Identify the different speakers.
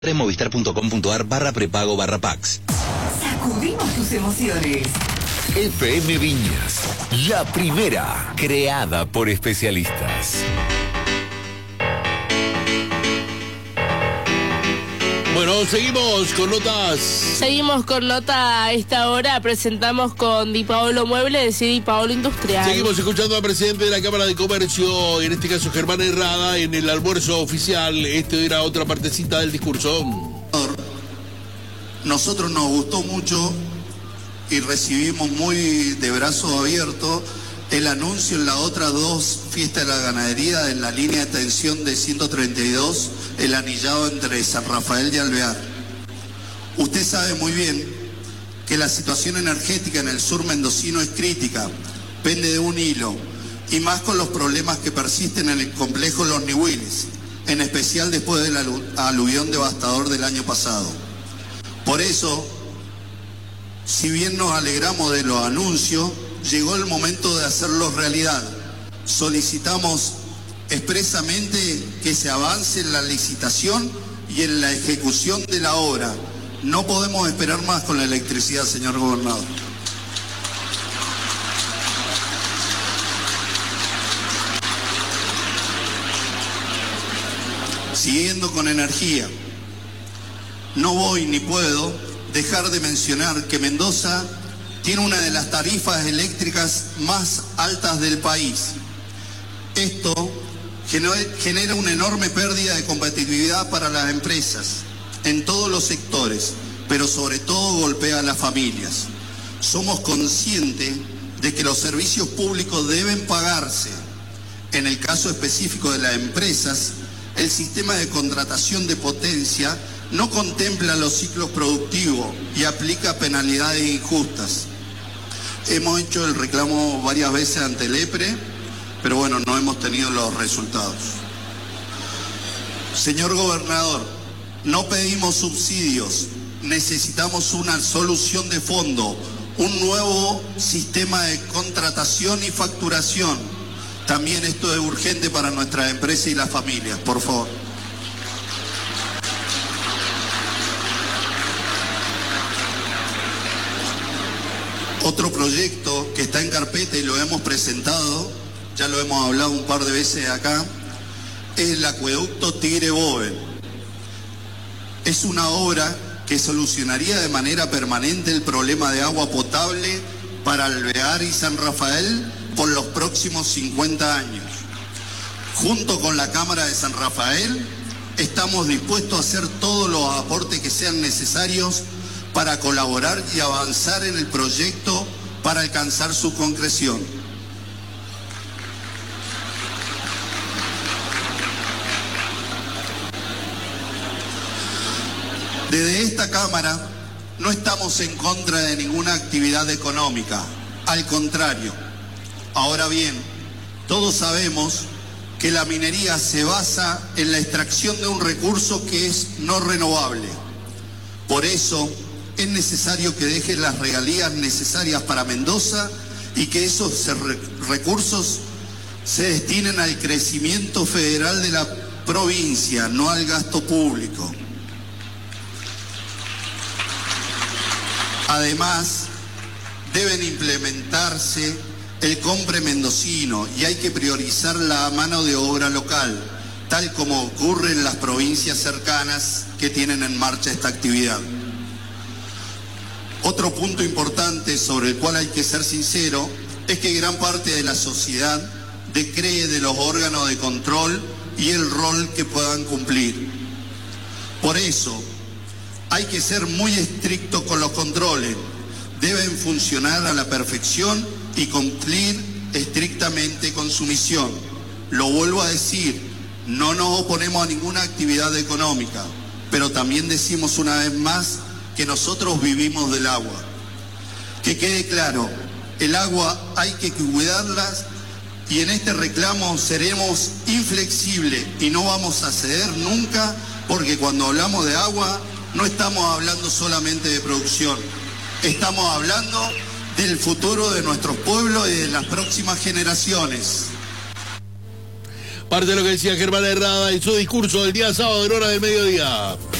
Speaker 1: En movistar.com.ar/prepago/Pax.
Speaker 2: Sacudimos tus emociones.
Speaker 3: FM Viñas, la primera creada por especialistas.
Speaker 4: Bueno, seguimos con notas.
Speaker 5: Seguimos con nota a esta hora. Presentamos con Di Paolo Muebles y Di Paolo Industrial.
Speaker 4: Seguimos escuchando al presidente de la Cámara de Comercio, en este caso Germán Herrada, en el almuerzo oficial. Este era otra partecita del discurso.
Speaker 6: Nosotros nos gustó mucho y recibimos muy de brazo abierto el anuncio en las otras dos fiestas de la ganadería en la línea de extensión de 132, el anillado entre San Rafael y Alvear. Usted sabe muy bien que la situación energética en el sur mendocino es crítica, pende de un hilo, y más con los problemas que persisten en el complejo Los Nihuiles, en especial después del aluvión devastador del año pasado. Por eso, si bien nos alegramos de los anuncios, llegó el momento de hacerlos realidad. Solicitamos expresamente que se avance en la licitación y en la ejecución de la obra. No podemos esperar más con la electricidad, señor gobernador. Siguiendo con energía, no voy ni puedo dejar de mencionar que Mendoza tiene una de las tarifas eléctricas más altas del país. Esto genera una enorme pérdida de competitividad para las empresas en todos los sectores, pero sobre todo golpea a las familias. Somos conscientes de que los servicios públicos deben pagarse. En el caso específico de las empresas, el sistema de contratación de potencia no contempla los ciclos productivos y aplica penalidades injustas. Hemos hecho el reclamo varias veces ante el EPRE, pero bueno, no hemos tenido los resultados. Señor gobernador, no pedimos subsidios, necesitamos una solución de fondo, un nuevo sistema de contratación y facturación. También esto es urgente para nuestras empresas y las familias, por favor. Otro proyecto que está en carpeta y lo hemos presentado, ya lo hemos hablado un par de veces acá, es el acueducto Tigre-Boven. Es una obra que solucionaría de manera permanente el problema de agua potable para Alvear y San Rafael por los próximos 50 años. Junto con la Cámara de San Rafael, estamos dispuestos a hacer todos los aportes que sean necesarios para colaborar y avanzar en el proyecto para alcanzar su concreción. Desde esta Cámara no estamos en contra de ninguna actividad económica, al contrario. Ahora bien, todos sabemos que la minería se basa en la extracción de un recurso que es no renovable. Por eso, es necesario que deje las regalías necesarias para Mendoza y que esos recursos se destinen al crecimiento federal de la provincia, no al gasto público. Además, deben implementarse el compre mendocino y hay que priorizar la mano de obra local, tal como ocurre en las provincias cercanas que tienen en marcha esta actividad. Otro punto importante sobre el cual hay que ser sincero es que gran parte de la sociedad descree de los órganos de control y el rol que puedan cumplir. Por eso, hay que ser muy estricto con los controles. Deben funcionar a la perfección y cumplir estrictamente con su misión. Lo vuelvo a decir, no nos oponemos a ninguna actividad económica, pero también decimos una vez más que nosotros vivimos del agua. Que quede claro, el agua hay que cuidarla y en este reclamo seremos inflexibles y no vamos a ceder nunca, porque cuando hablamos de agua no estamos hablando solamente de producción, estamos hablando del futuro de nuestros pueblos y de las próximas generaciones.
Speaker 4: Parte de lo que decía Germán Herrada en su discurso del día sábado en hora del mediodía.